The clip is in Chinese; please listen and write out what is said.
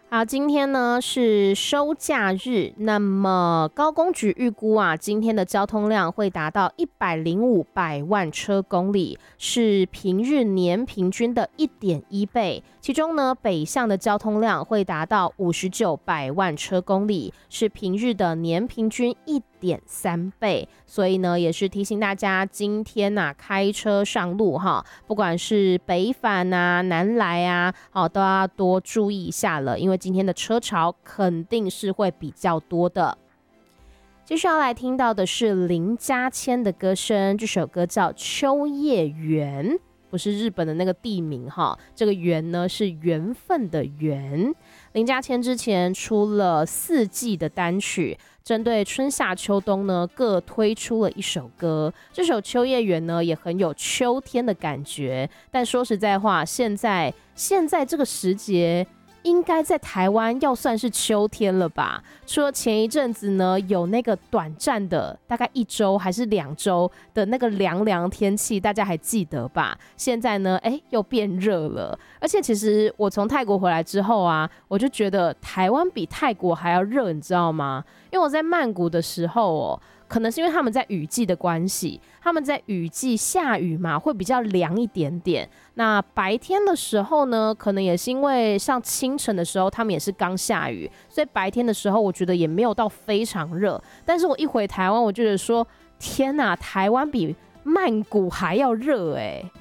好，今天呢是收假日，那么高工局预估啊，今天的交通量会达到105百万车公里，是平日年平均的1.1倍。其中呢，北向的交通量会达到59百万车公里，是平日的年平均1.3倍。所以呢，也是提醒大家，今天开车上路哈，不管是北返啊、南来啊，都要多注意一下了，因为今天的车潮肯定是会比较多的。接下来听到的是林嘉谦的歌声，这首歌叫《秋叶原》，不是日本的那个地名哈，这个缘呢是缘分的缘。林嘉谦之前出了4季的单曲，针对春夏秋冬呢各推出了一首歌。这首《秋叶原》呢也很有秋天的感觉，但说实在话，现在这个时节，应该在台湾要算是秋天了吧？除了前一阵子呢有那个短暂的大概1周还是2周的那个凉凉天气，大家还记得吧？现在呢，又变热了。而且其实我从泰国回来之后啊，我就觉得台湾比泰国还要热，你知道吗？因为我在曼谷的时候可能是因为他们在雨季的关系，他们在雨季下雨嘛，会比较凉一点点。那白天的时候呢，可能也是因为像清晨的时候，他们也是刚下雨，所以白天的时候我觉得也没有到非常热。但是我一回台湾，我觉得说，天哪，台湾比曼谷还要热